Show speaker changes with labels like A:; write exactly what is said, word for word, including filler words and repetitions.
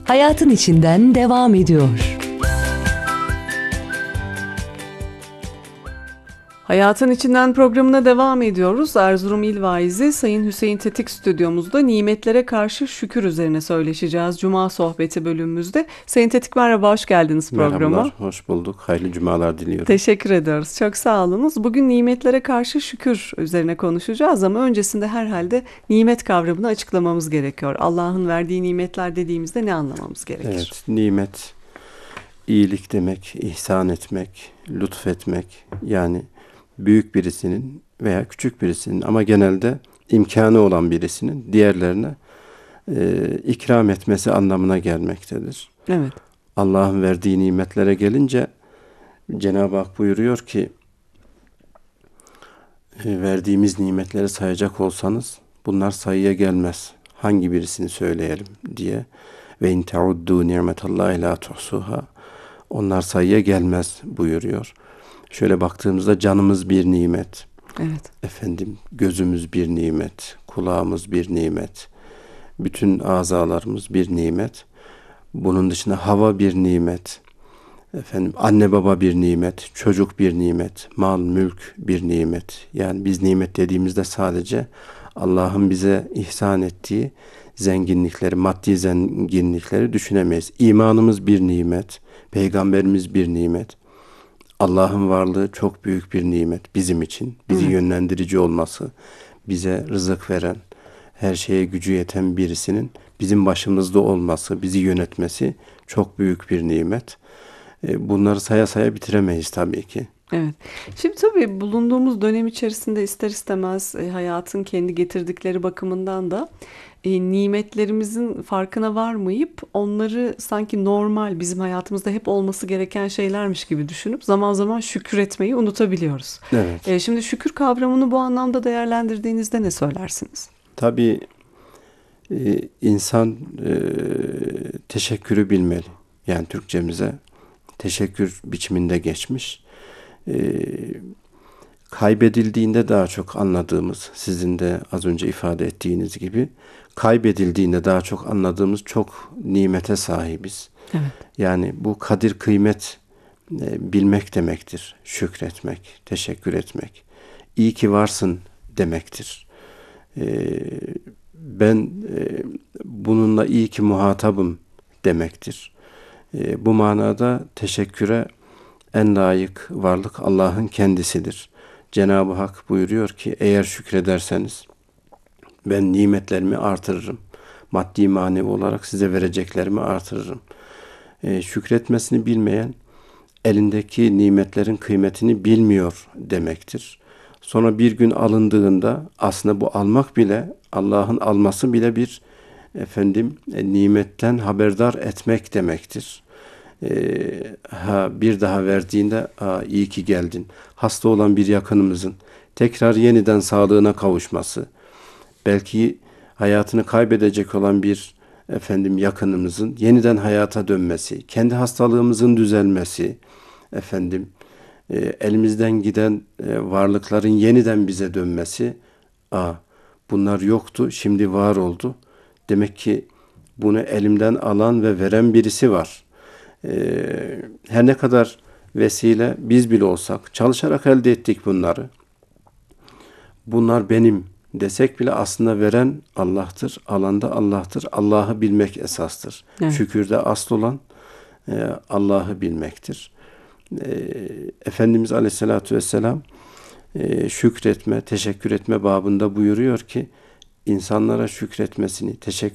A: Hayatın içinden devam ediyor.
B: Hayatın İçinden programına devam ediyoruz. Erzurum İl Vaizi Sayın Hüseyin Tetik stüdyomuzda nimetlere karşı şükür üzerine söyleşeceğiz. Cuma sohbeti bölümümüzde. Sayın Tetik merhaba, hoş geldiniz programa.
C: Merhabalar, hoş bulduk. Hayırlı cumalar diliyorum.
B: Teşekkür ediyoruz. Çok sağ olunuz. Bugün nimetlere karşı şükür üzerine konuşacağız ama öncesinde herhalde nimet kavramını açıklamamız gerekiyor. Allah'ın verdiği nimetler dediğimizde ne anlamamız gerekir?
C: Evet, nimet, iyilik demek, ihsan etmek, lütfetmek, yani büyük birisinin veya küçük birisinin ama genelde imkanı olan birisinin diğerlerine e, ikram etmesi anlamına gelmektedir.
B: Evet.
C: Allah'ın verdiği nimetlere gelince Cenab-ı Hak buyuruyor ki e, verdiğimiz nimetleri sayacak olsanız bunlar sayıya gelmez. Hangi birisini söyleyelim diye. Ve in teuddu nimetallahi la tuhsuha. Onlar sayıya gelmez buyuruyor. Şöyle baktığımızda canımız bir nimet.
B: Evet.
C: Efendim gözümüz bir nimet, kulağımız bir nimet. Bütün azalarımız bir nimet. Bunun dışında hava bir nimet. Efendim anne baba bir nimet, çocuk bir nimet, mal mülk bir nimet. Yani biz nimet dediğimizde sadece Allah'ın bize ihsan ettiği zenginlikleri, maddi zenginlikleri düşünemeyiz. İmanımız bir nimet, peygamberimiz bir nimet. Allah'ın varlığı çok büyük bir nimet bizim için. Bizi Hı. yönlendirici olması, bize rızık veren, her şeye gücü yeten birisinin bizim başımızda olması, bizi yönetmesi çok büyük bir nimet. Bunları saya saya bitiremeyiz tabii ki.
B: Evet. Şimdi tabii bulunduğumuz dönem içerisinde ister istemez e, hayatın kendi getirdikleri bakımından da e, nimetlerimizin farkına varmayıp onları sanki normal bizim hayatımızda hep olması gereken şeylermiş gibi düşünüp zaman zaman şükür etmeyi unutabiliyoruz.
C: Evet.
B: E, şimdi şükür kavramını bu anlamda değerlendirdiğinizde ne söylersiniz?
C: Tabii e, insan e, teşekkürü bilmeli. Yani Türkçemize teşekkür biçiminde geçmiş. Ee, kaybedildiğinde daha çok anladığımız, sizin de az önce ifade ettiğiniz gibi, kaybedildiğinde daha çok anladığımız çok nimete sahibiz.
B: Evet.
C: Yani bu kadir kıymet e, bilmek demektir. Şükretmek, teşekkür etmek. İyi ki varsın demektir. Ee, ben e, bununla iyi ki muhatabım demektir. E, bu manada teşekküre en layık varlık Allah'ın kendisidir. Cenab-ı Hak buyuruyor ki eğer şükrederseniz ben nimetlerimi artırırım. Maddi manevi olarak size vereceklerimi artırırım. E, şükretmesini bilmeyen elindeki nimetlerin kıymetini bilmiyor demektir. Sonra bir gün alındığında aslında bu almak bile, Allah'ın alması bile bir efendim e, nimetten haberdar etmek demektir. Ee, ha bir daha verdiğinde Aa, iyi ki geldin. Hasta olan bir yakınımızın tekrar yeniden sağlığına kavuşması, belki hayatını kaybedecek olan bir efendim yakınımızın yeniden hayata dönmesi, kendi hastalığımızın düzelmesi, efendim e, elimizden giden e, varlıkların yeniden bize dönmesi, Aa, bunlar yoktu, şimdi var oldu. Demek ki bunu elimden alan ve veren birisi var. Ee, her ne kadar vesile biz bile olsak, çalışarak elde ettik bunları. Bunlar benim desek bile aslında veren Allah'tır, alan da Allah'tır. Allah'ı bilmek esastır. Evet. Şükürde asıl olan e, Allah'ı bilmektir. E, Efendimiz Aleyhisselatü Vesselam e, şükretme, teşekkür etme babında buyuruyor ki insanlara şükretmesini, teşekkür